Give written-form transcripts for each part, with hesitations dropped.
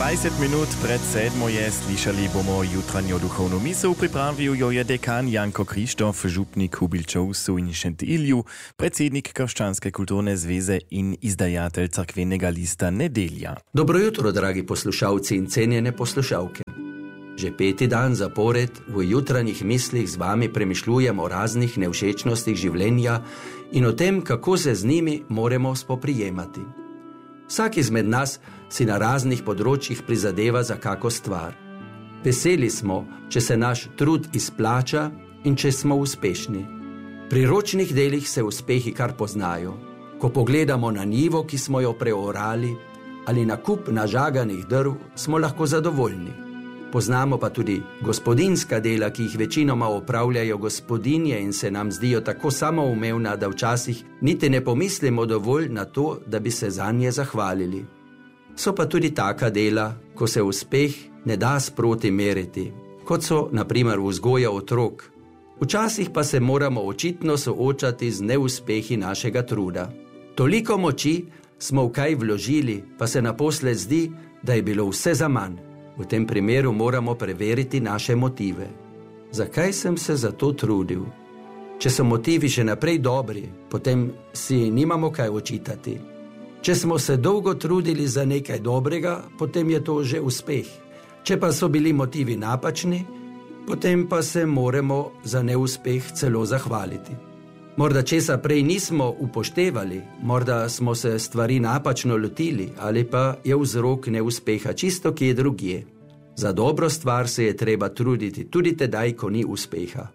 20 minut pred 7 je slišali bomo jutranjo duhovno misel, pripravil jo je dekan Janko Krištof, župnik v Bilčovcu in Šentilju, predsednik Krščanske kulturne zveze in izdajatelj cerkvenega lista Nedelja. Dobro jutro, dragi poslušalci in cenjene poslušalke. Že 5. dan zapored v jutranjih mislih z vami premišljujem o raznih nevšečnostih življenja in o tem, kako se z njimi moramo spoprijemati. Vsak izmed nas si na raznih področjih prizadeva za kako stvar. Veseli smo, če se naš trud izplača in če smo uspešni. Pri ročnih delih se uspehi kar poznajo. Ko pogledamo na njivo, ki smo jo preorali, ali na kup nažaganih drv, smo lahko zadovoljni. Poznamo pa tudi gospodinjska dela, ki jih večinoma opravljajo gospodinje in se nam zdijo tako samoumevna, da včasih niti ne pomislimo dovolj na to, da bi se zanje zahvalili. So pa tudi taka dela, ko se uspeh ne da sproti meriti, kot so na primer vzgoja otrok. Včasih pa se moramo očitno soočati z neuspehi našega truda. Toliko moči smo v kaj vložili, pa se naposled zdi, da je bilo vse zaman. V tem primeru moramo preveriti naše motive. Zakaj sem se za to trudil? Če so motivi še naprej dobri, potem si nimamo kaj očitati. Če smo se dolgo trudili za nekaj dobrega, potem je to že uspeh. Če pa so bili motivi napačni, potem pa se moramo za neuspeh celo zahvaliti. Morda česa prej nismo upoštevali, morda smo se stvari napačno lotili ali pa je vzrok neuspeha čisto kje drugje. Za dobro stvar se je treba truditi tudi tedaj, ko ni uspeha.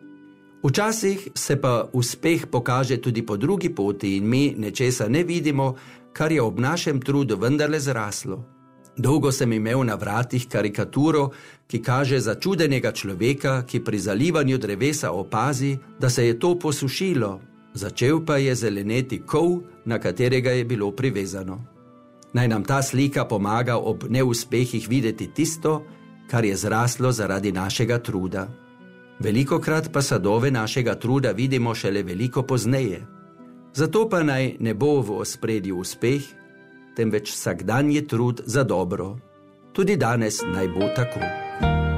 Včasih se pa uspeh pokaže tudi po drugi poti in mi nečesa ne vidimo, kar je ob našem trudu vendarle zraslo. Dolgo sem imel na vratih karikaturo, ki kaže začudenega človeka, ki pri zalivanju drevesa opazi, da se je to posušilo, začel pa je zeleneti kol, na katerega je bilo privezano. Naj nam ta slika pomaga ob neuspehih videti tisto, kar je zraslo zaradi našega truda. Velikokrat pa sadove našega truda vidimo šele veliko pozneje. Zato pa naj ne bo v ospredju uspeh, temveč vsakdanji trud za dobro. Tudi danes naj bo tako.